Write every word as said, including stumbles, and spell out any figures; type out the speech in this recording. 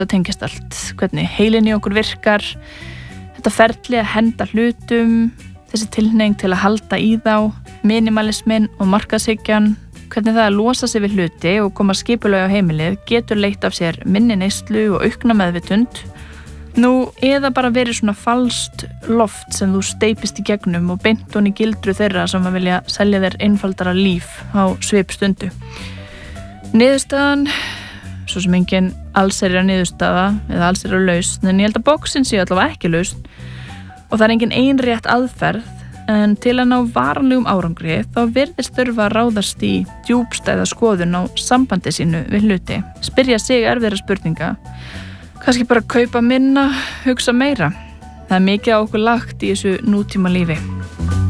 það tengist allt, hvernig heilin í okkur virkar, þetta ferli að henda hlutum, þessi tilhneiging til að halda í þá, minimalismin og markaðshyggjan, hvernig það að losa sig við hluti og koma skipulega á heimilið getur leitt af sér minni neyslu og aukna meðvitund, nú eða bara verið svona falskt loft sem þú steypist í gegnum og beint hon í gildru þeirra sem að vilja selja þér einfaldara líf á svipstundu. Niðurstaðan, svo sem engin allsherjar niðurstaða eða allsherjar lausn, en ég held að bóksin sé allavega ekki lausn og það er engin einrétt aðferð, en til að ná varanlegum árangri þá virðist þurfa að ráðast í djúpstæða skoðun á sambandi sínu við hluti, spyrja sig erfiðra spurninga, kannski bara kaupa minna, hugsa meira. Það er mikið á okkur lagt í þessu nútíma lífi.